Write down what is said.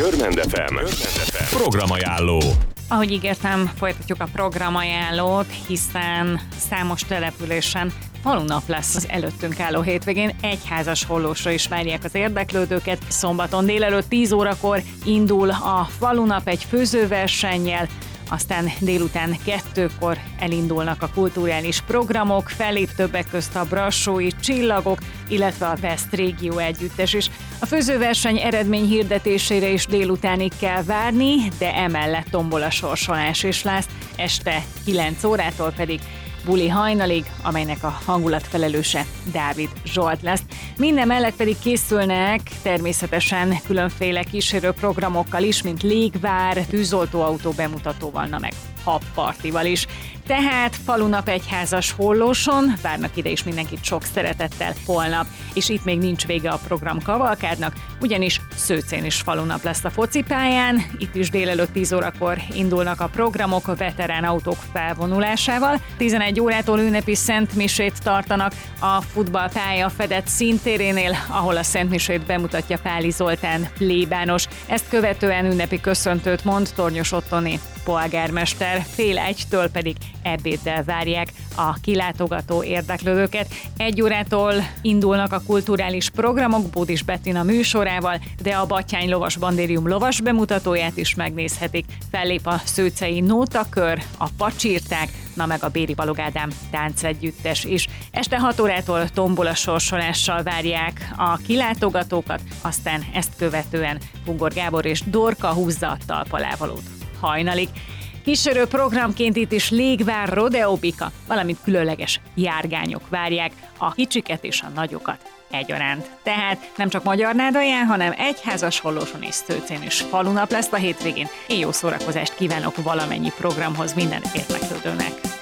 Görmend FM programajánló. Ahogy ígértem, folytatjuk a programajánlót, hiszen számos településen falunap lesz az előttünk álló hétvégén. Egyházas hollósra is várják az érdeklődőket. Szombaton délelőtt 10 órakor indul a falunap egy főzőversennyel, aztán délután 2-kor elindulnak a kulturális programok, fellép többek közt a Brassói Csillagok, illetve a West Régió együttes is. A főzőverseny eredmény hirdetésére is délutánig kell várni, de emellett tombola sorsolás is lesz, este 9 órától pedig buli hajnalig, amelynek a hangulatfelelőse Dávid Zsolt lesz. Minden mellett pedig készülnek természetesen különféle kísérő programokkal is, mint légvár, tűzoltóautó bemutatóval, meg habpartival is. Tehát falunap egyházas hollóson várnak ide is mindenkit sok szeretettel holnap. És itt még nincs vége a program kavalkádnak, ugyanis Szőcén is falunap lesz a focipályán. Itt is délelőtt 10 órakor indulnak a programok a veterán autók felvonulásával. 11 órától ünnepi szentmisét tartanak a futballpálya fedett színtérénél, ahol a szentmisét bemutatja Páli Zoltán plébános. Ezt követően ünnepi köszöntőt mond Tornyos Ottoni polgármester, 12:30-től pedig ebéddel várják a kilátogató érdeklődőket. 1 órától indulnak a kulturális programok Bódis Bettina műsorával, de a Batthyány Lovas Bandérium lovas bemutatóját is megnézhetik. Fellép a szőcei nótakör, a pacsirták, meg a Béri Balog Ádám táncegyüttes is. Este 6 órától tombola sorsolással várják a kilátogatókat, aztán ezt követően Ungor Gábor és Dorka húzza a talpalávalót hajnalig. Kísérő programként itt is légvár, rodeobika, valamint különleges járgányok várják a kicsiket és a nagyokat egyaránt. Tehát nem csak Magyarnádalján, hanem egyházas hollóson és Szőcén is falunap lesz a hétvégén. Én jó szórakozást kívánok valamennyi programhoz minden érdeklődőnek.